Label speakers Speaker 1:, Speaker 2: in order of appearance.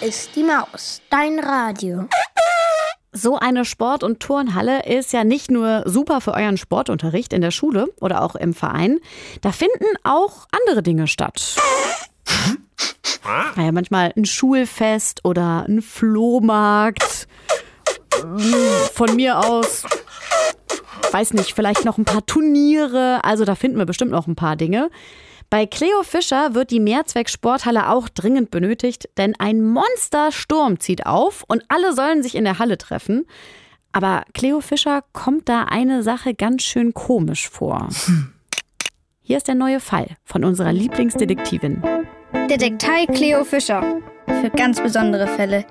Speaker 1: ist die Maus, dein Radio.
Speaker 2: So eine Sport- und Turnhalle ist ja nicht nur super für euren Sportunterricht in der Schule oder auch im Verein. Da finden auch andere Dinge statt. Naja, manchmal ein Schulfest oder ein Flohmarkt. Von mir aus, weiß nicht, vielleicht noch ein paar Turniere. Also da finden wir bestimmt noch ein paar Dinge. Bei Cleo Fischer wird die Mehrzweck-Sporthalle auch dringend benötigt, denn ein Monstersturm zieht auf und alle sollen sich in der Halle treffen. Aber Cleo Fischer kommt da eine Sache ganz schön komisch vor. Hier ist der neue Fall von unserer Lieblingsdetektivin.
Speaker 1: Detektei Cleo Fischer. Für ganz besondere Fälle